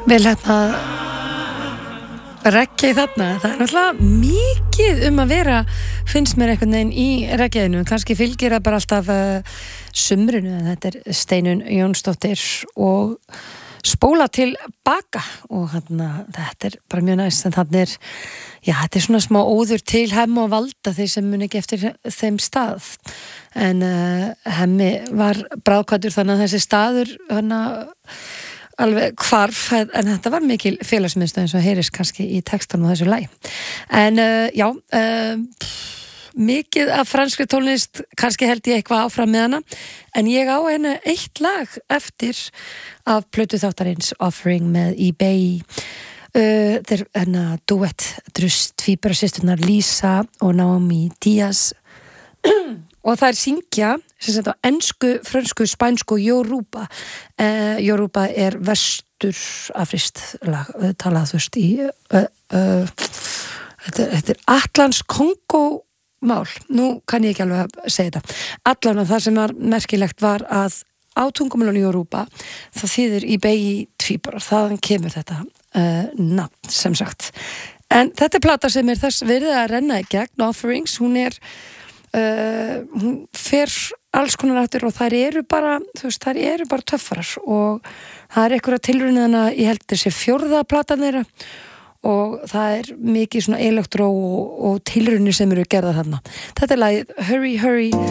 Vel reggae þarna, það náttúrulega mikið að vera, finnst mér einhvern veginn í reggaeinu, kannski fylgir það bara alltaf sumrinu, en þetta Steinunn Jónsdóttir og spóla til baka og þetta bara mjög næst, en þetta þetta svona smá óður til Hemma og Valda, þeir sem muni ekki eftir þeim stað, en Hemmi var bráðkvæddur þannig að þessi staður alveg hvarf, en þetta var mikil félagsmiðstöð eins og heyrist kannski í textanum á þessu lagi. En mikið af franskri tónlist, kannski held ég eitthvað áfram með hana, en ég á henni eitt lag eftir af plötu þáttarins Offering með eBay. Þetta henni duett, tvíburasysturnar Lisa og Naomi Diaz og þær syngja sem sagt á ensku, frönsku, spænsku og Yoruba. Yoruba vestur afrist lag, talað þú veist í þetta Atlans Kongo mál, nú kann ég ekki alveg að segja þetta. Allan að það sem var merkilegt var að á tungumálinu Yoruba það þýðir eBay tvíburar, þaðan kemur þetta nafn sem sagt. En þetta plata sem þess verið að renna í gegn, Offerings, hún fer alls konar áttir og þær eru bara, þú veist, þær eru bara töffarar og það einhverja tilraunina, ég held þessi 4. platan þeirra og það mikið svona elektró og tilraunir sem eru gerðar þarna. Þetta lagið Hurry Hurry